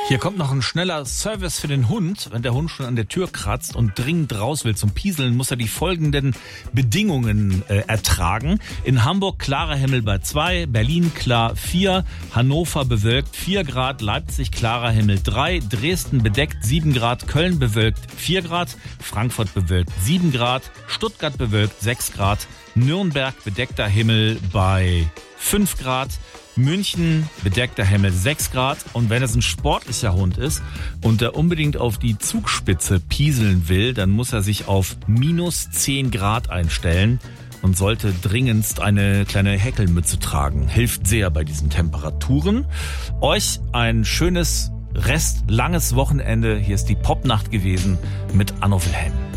Hier kommt noch ein schneller Service für den Hund. Wenn der Hund schon an der Tür kratzt und dringend raus will zum Pieseln, muss er die folgenden Bedingungen ertragen. In Hamburg klarer Himmel bei 2, Berlin klar 4, Hannover bewölkt 4 Grad, Leipzig klarer Himmel 3, Dresden bedeckt 7 Grad, Köln bewölkt 4 Grad, Frankfurt bewölkt 7 Grad, Stuttgart bewölkt 6 Grad, Nürnberg bedeckter Himmel bei 5 Grad, München bedeckter Himmel 6 Grad, und wenn es ein sportlicher Hund ist und er unbedingt auf die Zugspitze pieseln will, dann muss er sich auf minus 10 Grad einstellen und sollte dringendst eine kleine Häkelmütze tragen. Hilft sehr bei diesen Temperaturen. Euch ein schönes langes Wochenende. Hier ist die Popnacht gewesen mit Anno Wilhelm.